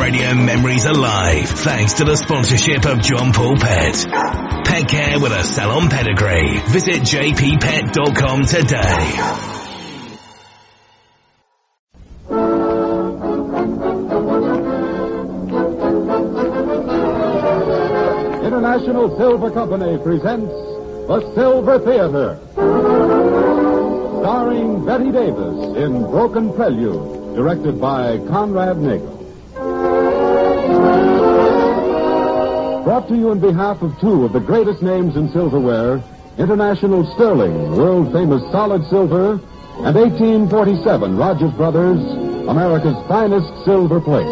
radio memories alive thanks to the sponsorship of John Paul Pet. Pet care with a salon pedigree. Visit jppet.com today. International Silver Company presents The Silver Theater, starring Betty Davis in Broken Prelude, directed by Conrad Nagel. Brought to you on behalf of two of the greatest names in silverware, International Sterling, world-famous solid silver, and 1847 Rogers Brothers, America's finest silver plate.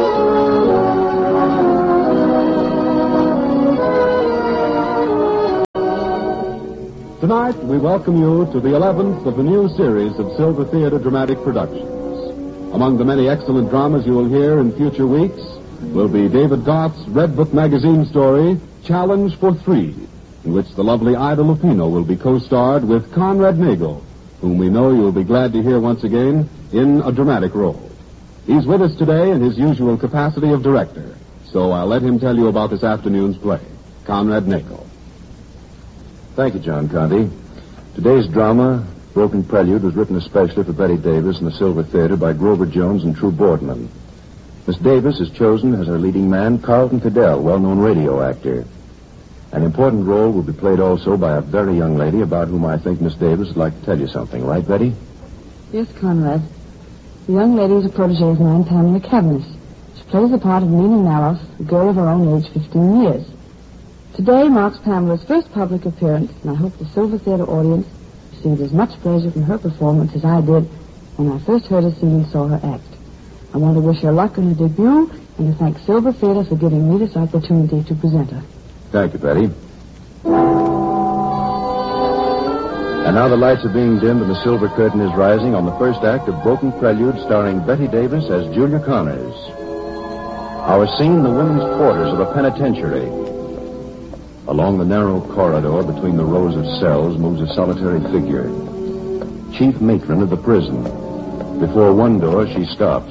Tonight, we welcome you to the 11th of the new series of Silver Theater dramatic productions. Among the many excellent dramas you will hear in future weeks will be David Gott's Red Book magazine story, Challenge for Three, in which the lovely Ida Lupino will be co-starred with Conrad Nagel, whom we know you will be glad to hear once again in a dramatic role. He's with us today in his usual capacity of director, so I'll let him tell you about this afternoon's play. Conrad Nagel. Thank you, John Conte. Today's drama, Broken Prelude, was written especially for Betty Davis in the Silver Theater by Grover Jones and True Boardman. Miss Davis has chosen as her leading man Carlton Fidel, well-known radio actor. An important role will be played also by a very young lady about whom I think Miss Davis would like to tell you something. Right, Betty? Yes, Conrad. The young lady is a protege of mine, Pamela Cavendish. She plays the part of Nina Maloff, a girl of her own age, 15 years. Today marks Pamela's first public appearance, and I hope the Silver Theater audience received as much pleasure from her performance as I did when I first heard her sing and saw her act. I want to wish her luck on her debut and to thank Silver Theater for giving me this opportunity to present her. Thank you, Betty. And now the lights are being dimmed and the silver curtain is rising on the first act of Broken Prelude, starring Betty Davis as Julia Connors. Our scene, the women's quarters of a penitentiary. Along the narrow corridor between the rows of cells moves a solitary figure. Chief matron of the prison. Before one door, she stops.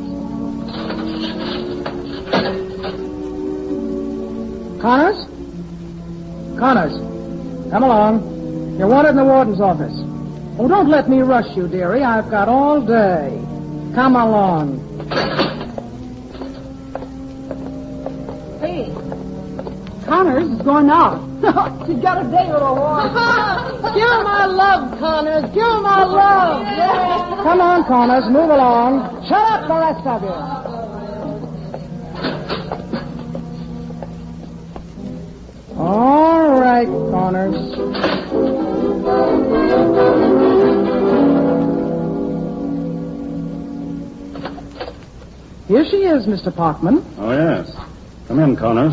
Connors? Connors, come along. You're wanted in the warden's office. Oh, don't let me rush you, dearie. I've got all day. Come along. Hey, Connors is going out. She's got a date with a horse. Give her my love, Connors. Give her my love. Yeah. Come on, Connors. Move along. Shut up, the rest of you. All right, Connors. Here she is, Mr. Parkman. Oh, yes. Come in, Connors.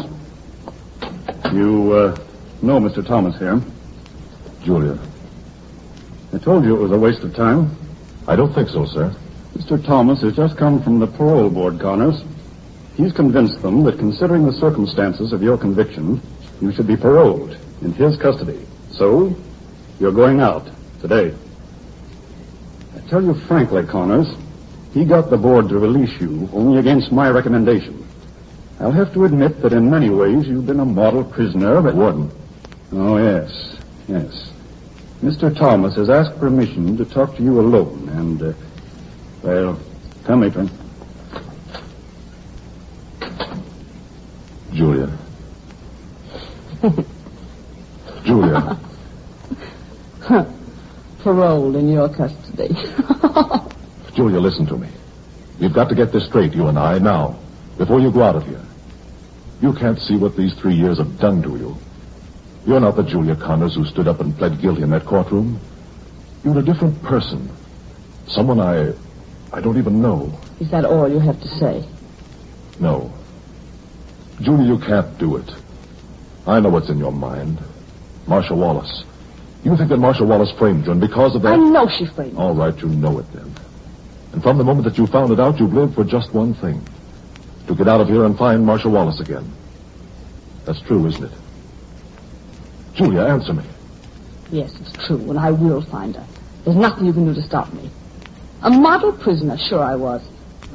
You, know Mr. Thomas here. Julia. I told you it was a waste of time. I don't think so, sir. Mr. Thomas has just come from the parole board, Connors. He's convinced them that considering the circumstances of your conviction, you should be paroled in his custody. So, you're going out today. I tell you frankly, Connors, he got the board to release you only against my recommendation. I'll have to admit that in many ways you've been a model prisoner, but... Warden. Oh, yes. Mr. Thomas has asked permission to talk to you alone, and, well, come, matron. Julia. Julia. Paroled in your custody. Julia, listen to me. We've got to get this straight, you and I, now, before you go out of here. You can't see what these 3 years have done to you. You're not the Julia Connors who stood up and pled guilty in that courtroom. You're a different person. Someone I don't even know. Is that all you have to say? No. Julia, you can't do it. I know what's in your mind. Marcia Wallace. You think that Marcia Wallace framed you, and because of that... I know she framed me. All right, you know it then. And from the moment that you found it out, you've lived for just one thing. To get out of here and find Marcia Wallace again. That's true, isn't it? Julia, answer me. Yes, it's true, and I will find her. There's nothing you can do to stop me. A model prisoner, sure I was.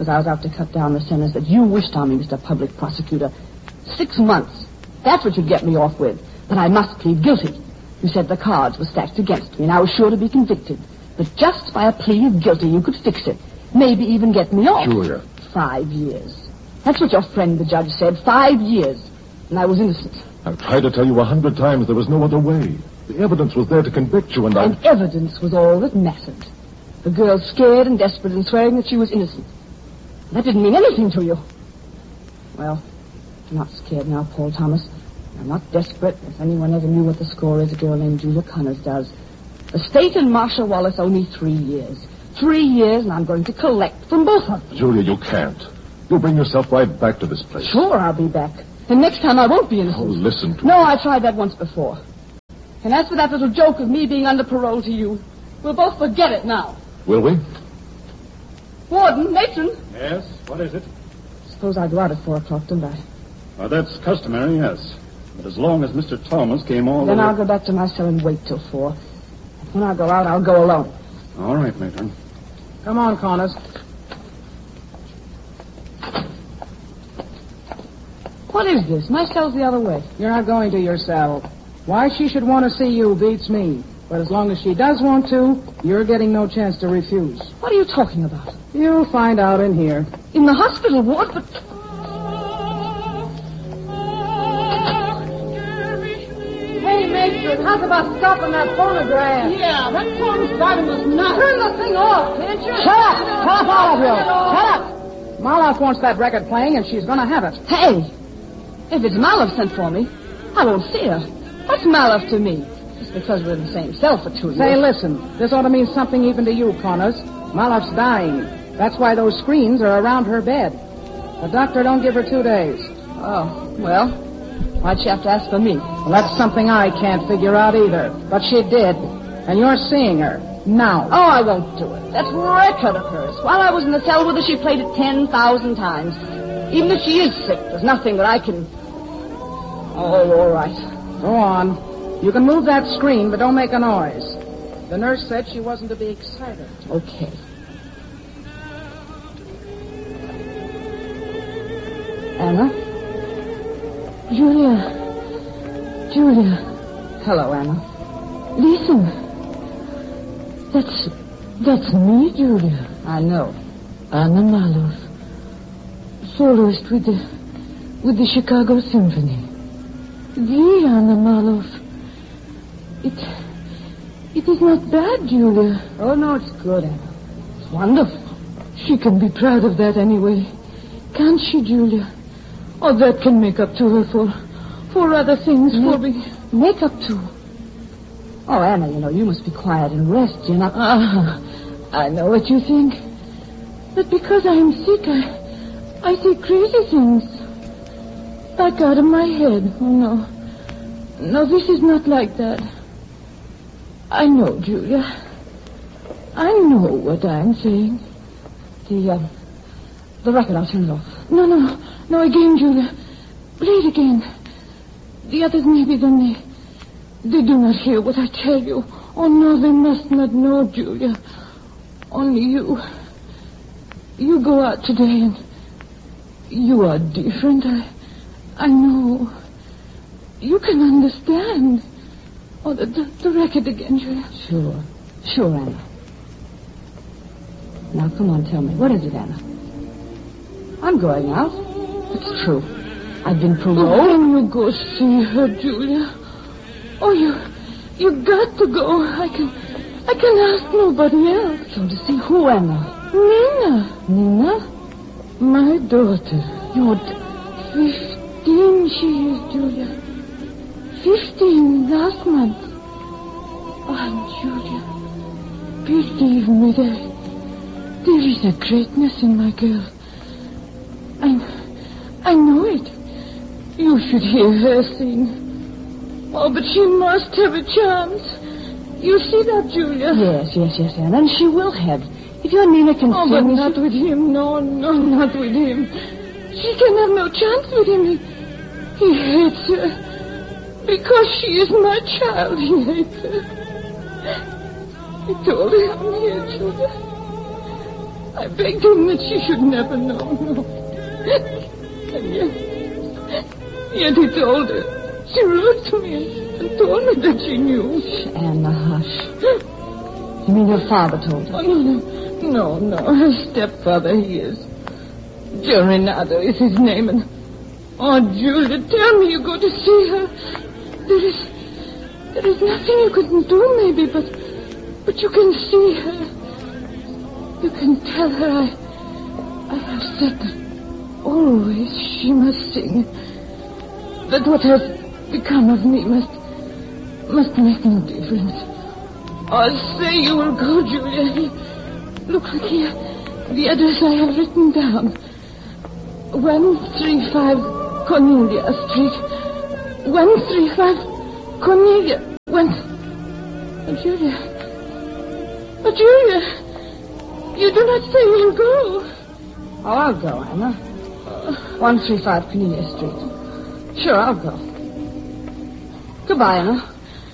because I was out to cut down the sentence that you wished on me, Mr. Public Prosecutor. 6 months. That's what you'd get me off with. But I must plead guilty. You said the cards were stacked against me, and I was sure to be convicted. But just by a plea of guilty, you could fix it. Maybe even get me off. Julia. 5 years. That's what your friend, the judge, said. 5 years. And I was innocent. I've tried to tell you 100 times there was no other way. The evidence was there to convict you, and And evidence was all that mattered. The girl scared and desperate and swearing that she was innocent. That didn't mean anything to you. Well, I'm not scared now, Paul Thomas. I'm not desperate. If anyone ever knew what the score is, a girl named Julia Connors does. The state and Marshall Wallace owe me 3 years. 3 years, and I'm going to collect from both of them. Julia, you can't. You'll bring yourself right back to this place. Sure, I'll be back. And next time I won't be innocent. Oh, listen to No, me. I tried that once before. And as for that little joke of me being under parole to you, we'll both forget it now. Will we? Warden, matron. Yes, what is it? Suppose I go out at 4 o'clock, don't I? That's customary, yes. But as long as Mr. Thomas came all Then the way... I'll go back to my cell and wait till 4. And when I go out, I'll go alone. All right, Matron. Come on, Connors. What is this? My cell's the other way. You're not going to your cell. Why she should want to see you beats me. But as long as she does want to, you're getting no chance to refuse. What are you talking about? You'll find out in here. In the hospital ward, but... Hey, matron, how's about stopping that phonograph? Yeah, that phone's driving us nuts. Turn the thing off, can't you? Shut up! Shut up, all of you! Shut up! Marloff wants that record playing, and she's going to have it. Hey, if it's Maloff sent for me, I won't see her. What's Maloff to me? Just because we're in the same cell for 2 years. Say, listen, this ought to mean something even to you, Connors. Maloff's dying. That's why those screens are around her bed. The doctor don't give her 2 days. Oh, well, why'd she have to ask for me? Well, that's something I can't figure out either. But she did. And you're seeing her. Now. Oh, I won't do it. That record of hers. While I was in the cell with her, she played it 10,000 times. Even if she is sick, there's nothing that I can... Oh, all right. Go on. You can move that screen, but don't make a noise. The nurse said she wasn't to be excited. Okay. Anna? Julia. Hello, Anna. Listen. That's me, Julia. I know. Anna Maloff. Soloist with the Chicago Symphony. The Anna Maloff. It is not bad, Julia. Oh, no, it's good, Anna. It's wonderful. She can be proud of that anyway. Can't she, Julia? Oh, that can make up to her for other things, for being... Make up to... Oh, Anna, you must be quiet and rest. You're not... I know what you think. But because I'm sick, I see crazy things. Like out of my head. Oh, no. No, this is not like that. I know, Julia. I know what I'm saying. The record, I'll turn it off. No, again, Julia. Play it again. The others maybe then they do not hear what I tell you. Oh, no, they must not know, Julia. Only you. You go out today and you are different. I know. You can understand. Oh, the record again, Julia. Sure, Anna. Now, come on, tell me. What is it, Anna? I'm going out. It's true. I've been paroled. Oh, when you go see her, Julia. Oh, you got to go. I can ask nobody else. So to see who, Anna? Nina. Nina? My daughter. Your 15 she is, Julia. 15 last month. Oh, Julia, believe me, there is a greatness in my girl. I know it. You should hear her sing. Oh, but she must have a chance. You see that, Julia? Yes, Anna, and she will have. If your Nina can sing... but not with him. No, not with him. She can have no chance with him. He hates her. Because she is my child, he hates her. He told her I'm here, Julia. I begged him that she should never know. No. And yet he told her. She wrote to me and told me that she knew. Anna, hush. You mean your father told her? Oh, no. Her stepfather, he is. Renato is his name, and... Oh, Julia, tell me you go to see her. There is nothing you couldn't do, maybe, but you can see her. You can tell her I have said that always she must sing. That what has become of me must make no difference. I'll say you will go, Julia. Look here, the address I have written down. 135 Cornelia Street. 135 Cornelia. Julia, you do not say you'll go. Oh, I'll go, Anna. 135 Cornelia Street. Sure, I'll go. Goodbye, Anna.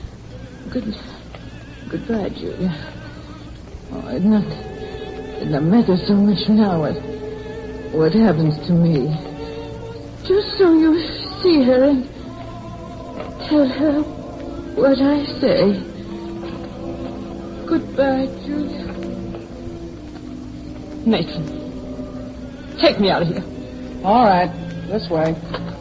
Goodbye, Julia. Oh, it not matter so much now what happens to me. Just so you see her and tell her what I say. Goodbye, Julia. Matron, take me out of here. All right, this way.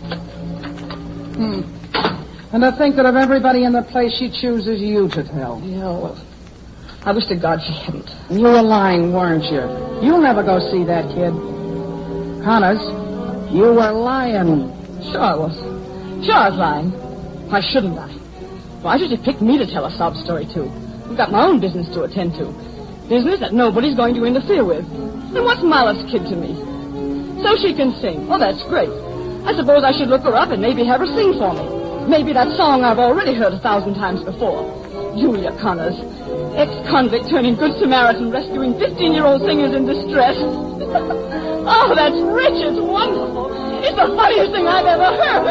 And to think that of everybody in the place she chooses you to tell. Yeah, well, I wish to God she hadn't. You were lying, weren't you? You'll never go see that kid. Connors, you were lying. Sure I was. Sure I was lying. Why shouldn't I? Why should you pick me to tell a sob story to? I've got my own business to attend to. Business that nobody's going to interfere with. And what's Mala's kid to me? So she can sing. Oh, that's great. I suppose I should look her up and maybe have her sing for me. Maybe that song I've already heard 1,000 times before. Julia Connors, ex-convict turning good Samaritan, rescuing 15-year-old singers in distress. Oh, that's rich. It's wonderful. It's the funniest thing I've ever heard.